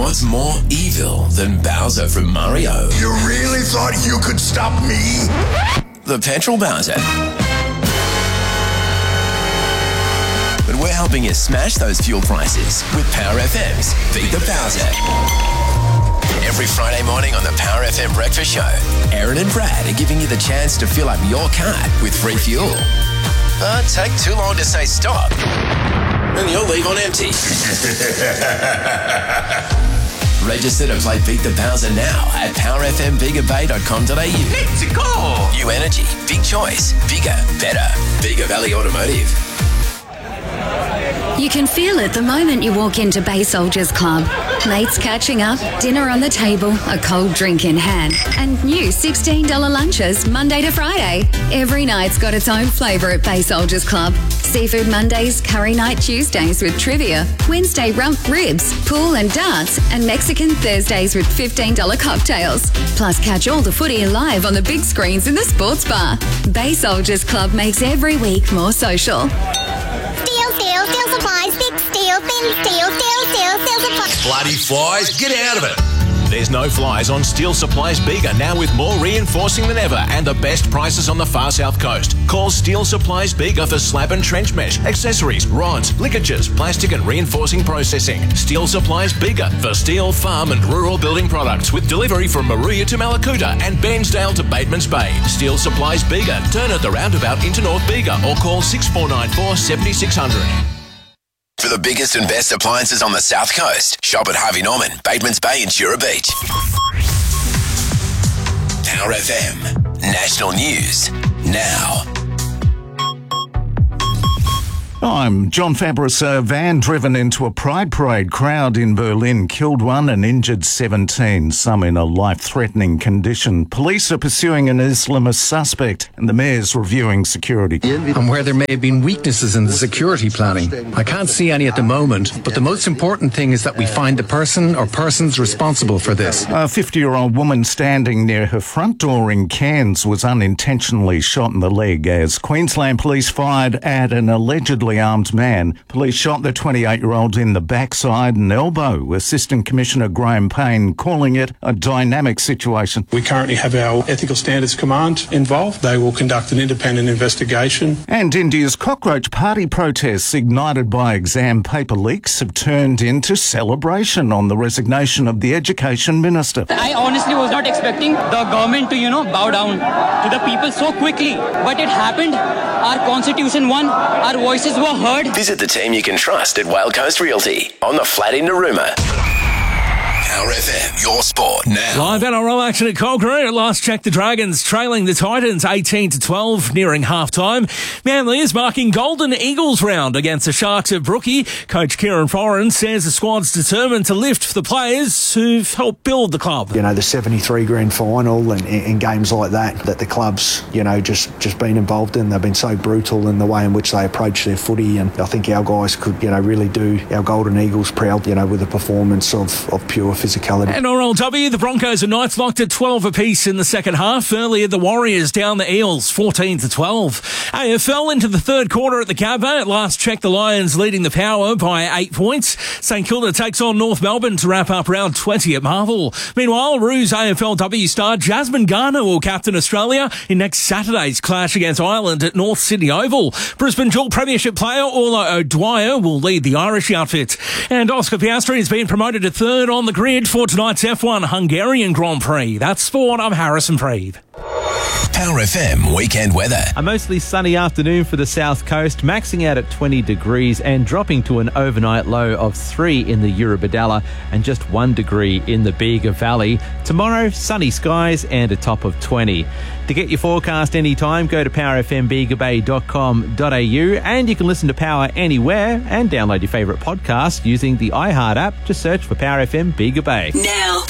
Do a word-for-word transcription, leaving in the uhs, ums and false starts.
What's more evil than Bowser from Mario? You really thought you could stop me? The Petrol Bowser. But we're helping you smash those fuel prices with Power F M's Beat the Bowser. Every Friday morning on the Power F M Breakfast Show, Aaron and Brad are giving you the chance to fill up your card with free fuel. But take too long to say stop, and you'll leave on empty. Register to play Beat the Bowser now at power f m bigger bay dot com dot a u. Let's go! New energy, big choice, bigger, better. Bigger Valley Automotive. You can feel it the moment you walk into Bay Soldiers Club. Mates catching up, dinner on the table, a cold drink in hand, and new sixteen dollars lunches Monday to Friday. Every night's got its own flavour at Bay Soldiers Club. Seafood Mondays, curry night Tuesdays with trivia, Wednesday rump ribs, pool and darts, and Mexican Thursdays with fifteen dollars cocktails. Plus catch all the footy live on the big screens in the sports bar. Bay Soldiers Club makes every week more social. Steel, steel, steel supplies, big steel, thin steel, steel, steel, steel supplies. Bloody flies, get out of it! There's no flies on Steel Supplies Bega, now with more reinforcing than ever and the best prices on the far south coast. Call Steel Supplies Bega for slab and trench mesh, accessories, rods, linkages, plastic and reinforcing processing. Steel Supplies Bega for steel, farm and rural building products with delivery from Maruya to Malakuta and Bairnsdale to Batemans Bay. Steel Supplies Bega. Turn at the roundabout into North Bega or call six four nine four, seven six zero zero. For the biggest and best appliances on the South Coast, shop at Harvey Norman, Batemans Bay and Jura Beach. Power F M. National News. Now. I'm John Fabris. A van driven into a Pride Parade crowd in Berlin killed one and injured seventeen, some in a life-threatening condition. Police are pursuing an Islamist suspect and the mayor's reviewing security. And where there may have been weaknesses in the security planning. I can't see any at the moment, but the most important thing is that we find the person or persons responsible for this. A fifty-year-old woman standing near her front door in Cairns was unintentionally shot in the leg as Queensland police fired at an allegedly armed man. Police shot the twenty-eight-year-old in the backside and elbow. Assistant Commissioner Graham Payne calling it a dynamic situation. We currently have our Ethical Standards Command involved. They will conduct an independent investigation. And India's cockroach party protests ignited by exam paper leaks have turned into celebration on the resignation of the Education Minister. I honestly was not expecting the government to, you know, bow down to the people so quickly. But it happened. Our Constitution won. Our voices were heard. Visit the team you can trust at Whale Coast Realty on the flat in Narooma. Power F M, your sport now. Live N R L action at Cockburn. At last check, the Dragons trailing the Titans eighteen to twelve, nearing half-time. Manly is marking Golden Eagles round against the Sharks at Brookie. Coach Kieran Foran says the squad's determined to lift for the players who've helped build the club. You know, the seventy-three grand final and, and games like that, that the club's, you know, just, just been involved in. They've been so brutal in the way in which they approach their footy, and I think our guys could, you know, really do our Golden Eagles proud, you know, with a performance of, of pure physicality. N R L W, the Broncos and Knights locked at twelve apiece in the second half. Earlier, the Warriors down the Eels, fourteen to twelve. A F L into the third quarter at the Gabba. At last check, the Lions leading the Power by eight points. St Kilda takes on North Melbourne to wrap up round twenty at Marvel. Meanwhile, Roos A F L W star Jasmine Garner will captain Australia in next Saturday's clash against Ireland at North Sydney Oval. Brisbane dual premiership player Orla O'Dwyer will lead the Irish outfit. And Oscar Piastri has been promoted to third on the grid for tonight's F one Hungarian Grand Prix. That's sport. I'm Harrison Freed. Power F M weekend weather. A mostly sunny afternoon for the south coast, maxing out at twenty degrees and dropping to an overnight low of three in the Eurobodalla and just one degree in the Bega Valley. Tomorrow, sunny skies and a top of twenty. To get your forecast anytime, go to power f m bega bay dot com dot a u and you can listen to Power anywhere and download your favourite podcast using the iHeart app. Just search for Power F M Bega Bay. Now.